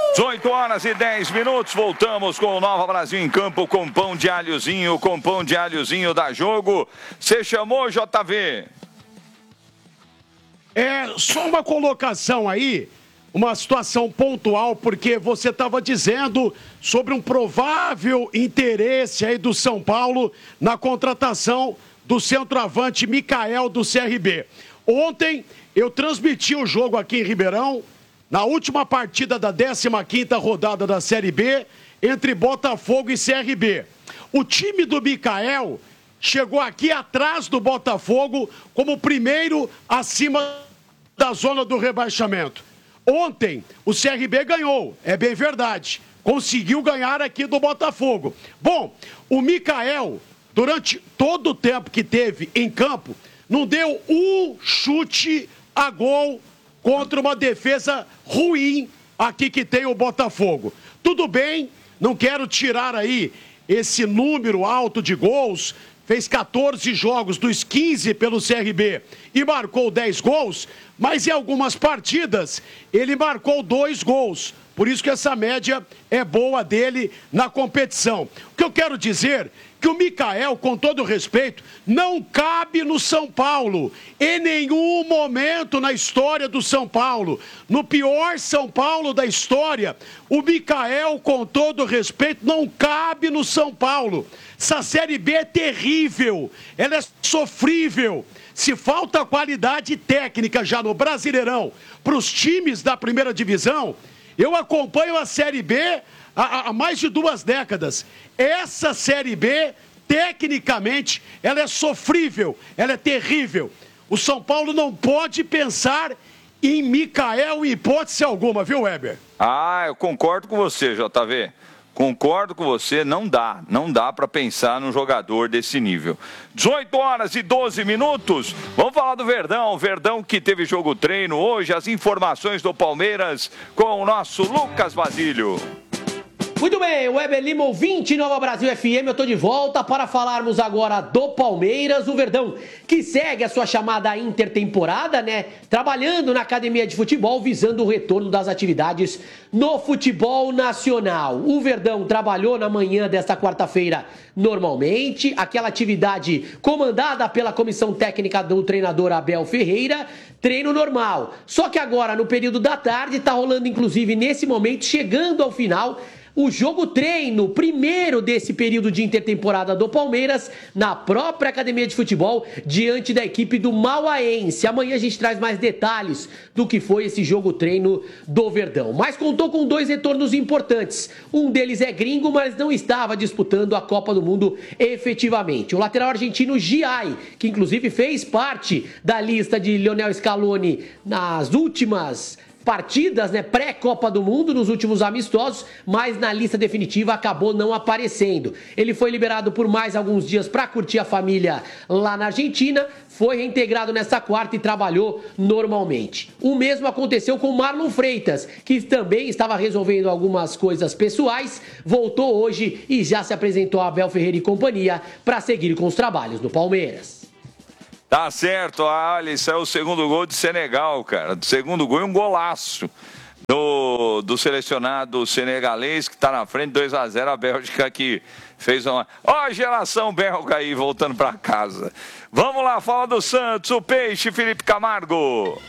18 horas e 10 minutos, voltamos com o Nova Brasil em campo com pão de alhozinho da Jogo. Você chamou, JV? Só uma colocação aí, uma situação pontual, porque você estava dizendo sobre um provável interesse aí do São Paulo na contratação do centroavante Mikael do CRB. Ontem eu transmiti o jogo aqui em Ribeirão, na última partida da 15ª rodada da Série B, entre Botafogo e CRB. O time do Mikael chegou aqui atrás do Botafogo como primeiro acima da zona do rebaixamento. Ontem, o CRB ganhou, é bem verdade. Conseguiu ganhar aqui do Botafogo. Bom, o Mikael, durante todo o tempo que teve em campo, não deu um chute a gol contra uma defesa ruim aqui que tem o Botafogo. Tudo bem, não quero tirar aí esse número alto de gols, fez 14 jogos dos 15 pelo CRB e marcou 10 gols, mas em algumas partidas ele marcou 2 gols. Por isso que essa média é boa dele na competição. O que eu quero dizer que o Mikael, com todo respeito, não cabe no São Paulo. Em nenhum momento na história do São Paulo. No pior São Paulo da história, o Mikael, com todo respeito, não cabe no São Paulo. Essa Série B é terrível, ela é sofrível. Se falta qualidade técnica já no Brasileirão para os times da primeira divisão, eu acompanho a Série B há mais de 2 décadas. Essa Série B, tecnicamente, ela é sofrível, ela é terrível. O São Paulo não pode pensar em Mikael em hipótese alguma, viu, Weber? Eu concordo com você, JV. Concordo com você, não dá para pensar num jogador desse nível. 18 horas e 12 minutos, vamos falar do Verdão. Verdão que teve jogo treino hoje, as informações do Palmeiras com o nosso Lucas Basílio. Muito bem, Weber Lima, ouvinte Nova Brasil FM, eu tô de volta para falarmos agora do Palmeiras, o Verdão, que segue a sua chamada intertemporada, né? Trabalhando na academia de futebol, visando o retorno das atividades no futebol nacional. O Verdão trabalhou na manhã desta quarta-feira normalmente, aquela atividade comandada pela comissão técnica do treinador Abel Ferreira, treino normal. Só que agora, no período da tarde, tá rolando, inclusive, nesse momento, chegando ao final, o jogo treino, primeiro desse período de intertemporada do Palmeiras, na própria academia de futebol, diante da equipe do Mauaense. Amanhã a gente traz mais detalhes do que foi esse jogo treino do Verdão. Mas contou com 2 retornos importantes. Um deles é gringo, mas não estava disputando a Copa do Mundo efetivamente. O lateral argentino Giai, que inclusive fez parte da lista de Lionel Scaloni nas últimas partidas, né, pré-Copa do Mundo, nos últimos amistosos, mas na lista definitiva acabou não aparecendo. Ele foi liberado por mais alguns dias para curtir a família lá na Argentina, foi reintegrado nesta quarta e trabalhou normalmente. O mesmo aconteceu com Marlon Freitas, que também estava resolvendo algumas coisas pessoais, voltou hoje e já se apresentou a Abel Ferreira e companhia para seguir com os trabalhos no Palmeiras. Tá certo, olha, isso é o segundo gol de Senegal, cara. O segundo gol é um golaço do selecionado senegalês, que tá na frente, 2-0, a Bélgica que fez uma... Ó a geração belga aí, voltando para casa. Vamos lá, fala do Santos, o Peixe, Felipe Camargo.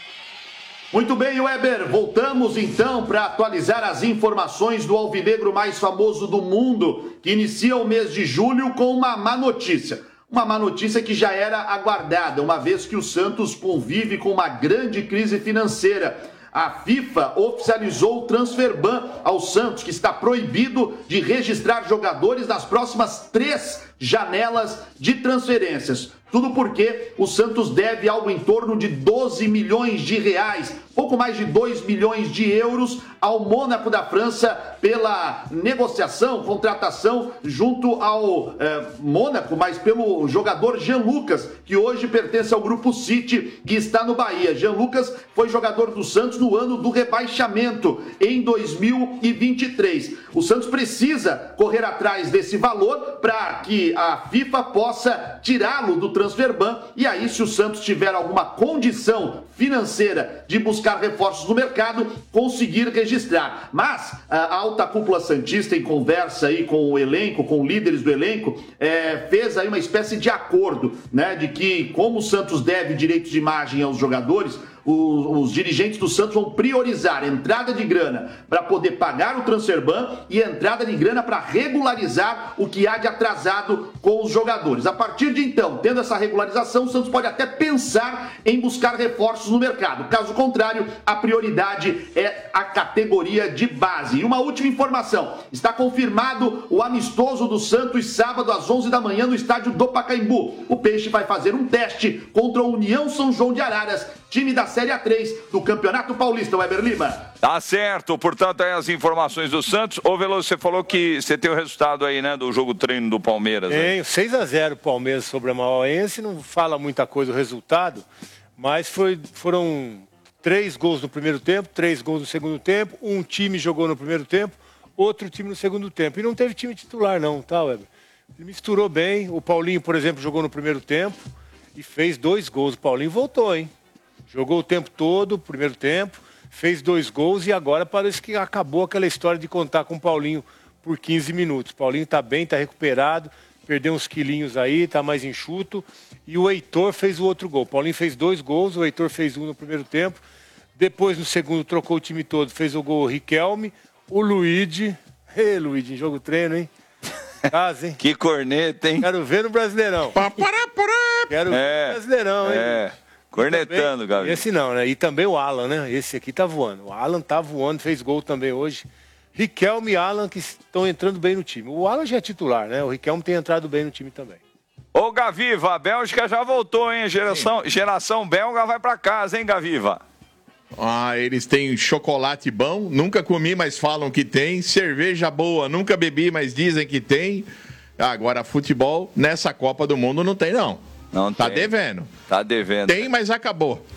Muito bem, Weber, voltamos então para atualizar as informações do alvinegro mais famoso do mundo, que inicia o mês de julho com uma má notícia. Uma má notícia que já era aguardada, uma vez que o Santos convive com uma grande crise financeira. A FIFA oficializou o transfer ban ao Santos, que está proibido de registrar jogadores nas próximas 3 janelas de transferências. Tudo porque o Santos deve algo em torno de 12 milhões de reais, pouco mais de 2 milhões de euros ao Mônaco da França pela negociação, contratação junto ao Mônaco, mas pelo jogador Jean Lucas, que hoje pertence ao Grupo City, que está no Bahia. Jean Lucas foi jogador do Santos no ano do rebaixamento, em 2023. O Santos precisa correr atrás desse valor para que a FIFA possa tirá-lo do transfer Transferban, e aí se o Santos tiver alguma condição financeira de buscar reforços no mercado, conseguir registrar. Mas a alta cúpula santista, em conversa aí com o elenco, com líderes do elenco, fez aí uma espécie de acordo, né, de que como o Santos deve direitos de imagem aos jogadores, os dirigentes do Santos vão priorizar entrada de grana para poder pagar o Transferban e entrada de grana para regularizar o que há de atrasado com os jogadores. A partir de então, tendo essa regularização, o Santos pode até pensar em buscar reforços no mercado. Caso contrário, a prioridade é a categoria de base. E uma última informação, está confirmado o amistoso do Santos sábado às 11 da manhã no estádio do Pacaembu. O Peixe vai fazer um teste contra o União São João de Araras, time da Série A3 do Campeonato Paulista, Weber Lima. Tá certo, portanto, aí as informações do Santos. Ô, Veloso, você falou que você tem o resultado aí, né, do jogo treino do Palmeiras. Tem, 6-0 Palmeiras sobre a Mauaense, não fala muita coisa o resultado, mas foram 3 gols no primeiro tempo, 3 gols no segundo tempo, um time jogou no primeiro tempo, outro time no segundo tempo. E não teve time titular não, tá, Weber? Misturou bem, o Paulinho, por exemplo, jogou no primeiro tempo e fez 2 gols. O Paulinho voltou, hein? Jogou o tempo todo, primeiro tempo, fez 2 gols e agora parece que acabou aquela história de contar com o Paulinho por 15 minutos. O Paulinho tá bem, tá recuperado, perdeu uns quilinhos aí, tá mais enxuto. E o Heitor fez o outro gol. O Paulinho fez 2 gols, o Heitor fez 1 no primeiro tempo. Depois, no segundo, trocou o time todo, fez o gol o Riquelme. O Luigi, Luigi, em jogo treino, hein? Casa, hein? Que corneta, hein? Quero ver no Brasileirão. Quero ver no Brasileirão, hein? Cornetando, Gabi. Esse não, né? E também o Alan, né? Esse aqui tá voando. O Alan tá voando, fez gol também hoje. Riquelme e Alan que estão entrando bem no time. O Alan já é titular, né? O Riquelme tem entrado bem no time também. Ô, Gaviva, a Bélgica já voltou, hein? Geração belga vai pra casa, hein, Gaviva? Eles têm chocolate bom, nunca comi, mas falam que tem. Cerveja boa, nunca bebi, mas dizem que tem. Agora, futebol, nessa Copa do Mundo não tem, não. Não tá tem. devendo. Tá devendo. Tem, mas acabou.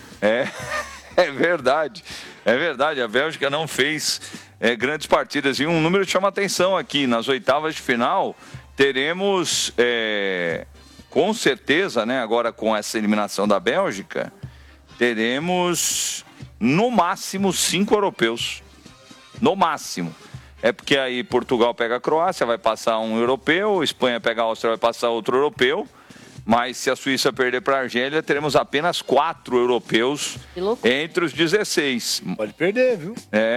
É verdade. É verdade. A Bélgica não fez grandes partidas. E um número que chama atenção aqui. Nas oitavas de final, teremos, com certeza, né, agora com essa eliminação da Bélgica, teremos, no máximo, 5 europeus. No máximo. É porque aí Portugal pega a Croácia, vai passar um europeu. Espanha pega a Áustria, vai passar outro europeu. Mas se a Suíça perder para a Argélia, teremos apenas 4 europeus entre os 16. Pode perder, viu?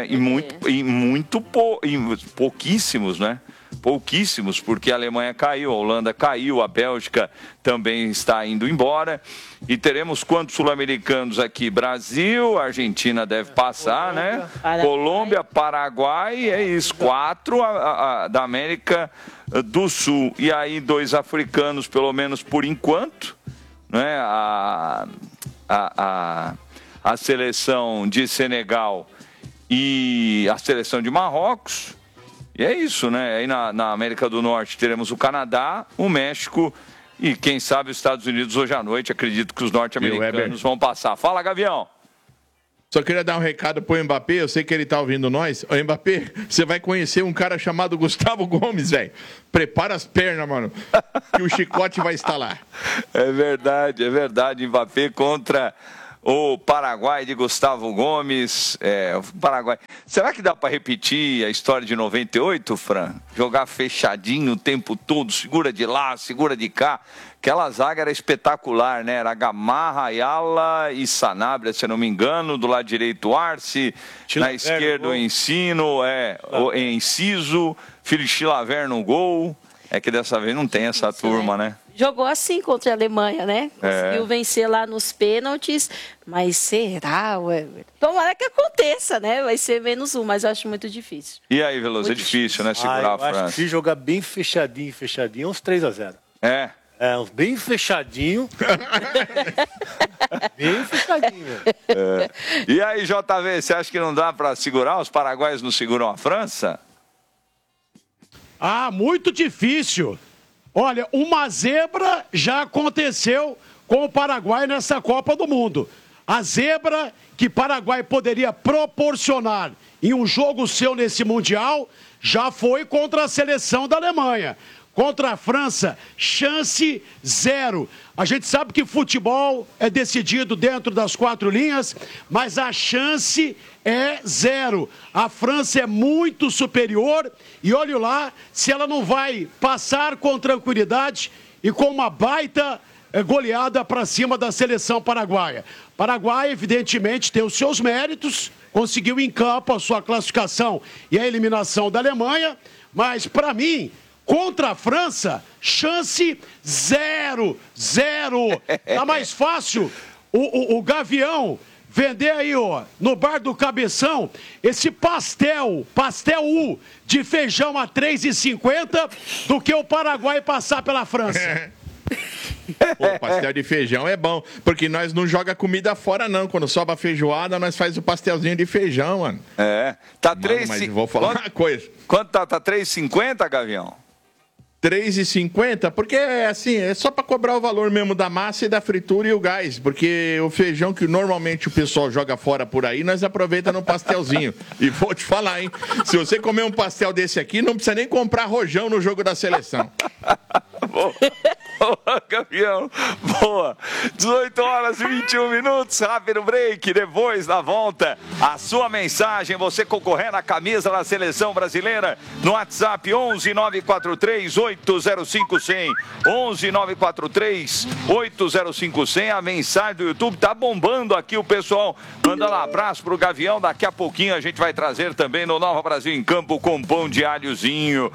Pouquíssimos, né? Pouquíssimos, porque a Alemanha caiu, a Holanda caiu, a Bélgica também está indo embora. E teremos quantos sul-americanos aqui? Brasil, Argentina deve passar, né? Colômbia, Paraguai, é isso. 4 da América do Sul. E aí 2 africanos, pelo menos por enquanto, né? A seleção de Senegal e a seleção de Marrocos. E é isso, né? Aí na América do Norte teremos o Canadá, o México e quem sabe os Estados Unidos hoje à noite. Acredito que os norte-americanos vão passar. Fala, Gavião. Só queria dar um recado pro Mbappé, eu sei que ele tá ouvindo nós. Ô, Mbappé, você vai conhecer um cara chamado Gustavo Gomes, velho. Prepara as pernas, mano, que o chicote vai estar lá. É verdade. Mbappé contra o Paraguai de Gustavo Gomes. O Paraguai. Será que dá para repetir a história de 98, Fran? Jogar fechadinho o tempo todo, segura de lá, segura de cá. Aquela zaga era espetacular, né? Era Gamarra, Ayala e Sanabria, se eu não me engano. Do lado direito, o Arce. Na esquerda, o Ensino, o Enciso. Filho de Chilaver no gol. É que dessa vez não tem essa turma, né? Jogou assim contra a Alemanha, né? Conseguiu vencer lá nos pênaltis. Mas será, ué? Tomara que aconteça, né? Vai ser -1, mas eu acho muito difícil. E aí, Veloso? É difícil, né? Segurar a França. Acho que se jogar bem fechadinho, uns 3-0. Bem fechadinho. Bem fechadinho, velho. E aí, JV, você acha que não dá para segurar? Os paraguaios não seguram a França? Muito difícil. Olha, uma zebra já aconteceu com o Paraguai nessa Copa do Mundo. A zebra que o Paraguai poderia proporcionar em um jogo seu nesse Mundial já foi contra a seleção da Alemanha. Contra a França, chance 0. A gente sabe que futebol é decidido dentro das 4 linhas, mas a chance é 0. A França é muito superior e olhe lá se ela não vai passar com tranquilidade e com uma baita goleada para cima da seleção paraguaia. Paraguai, evidentemente, tem os seus méritos, conseguiu em campo a sua classificação e a eliminação da Alemanha, mas para mim, contra a França, chance 0. Tá mais fácil o Gavião vender aí, ó, no bar do Cabeção, esse pastel U de feijão a 3,50 do que o Paraguai passar pela França. Pô, pastel de feijão é bom, porque nós não joga comida fora, não. Quando sobra a feijoada, nós faz o pastelzinho de feijão, mano. É, tá 3,50. Mas vou falar uma coisa. Quanto tá? Tá 3,50, Gavião? 3,50, porque assim, é só para cobrar o valor mesmo da massa e da fritura e o gás, porque o feijão que normalmente o pessoal joga fora por aí, nós aproveita no pastelzinho. E vou te falar, hein, se você comer um pastel desse aqui, não precisa nem comprar rojão no jogo da seleção. Boa, Gavião, boa. 18h21, rápido break, depois da volta, a sua mensagem, você concorrendo à camisa da seleção brasileira, no WhatsApp 11 943 805 100, 11 943 805 100, a mensagem do YouTube tá bombando aqui, o pessoal mandando um abraço pro Gavião, daqui a pouquinho a gente vai trazer também no Nova Brasil em Campo com pão de alhozinho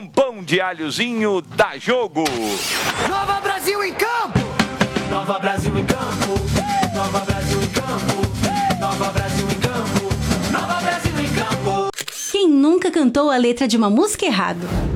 da Jogo. Nova Brasil em Campo! Nova Brasil em Campo! Nova Brasil em Campo! Nova Brasil em Campo! Nova Brasil em Campo! Quem nunca cantou a letra de uma música errado?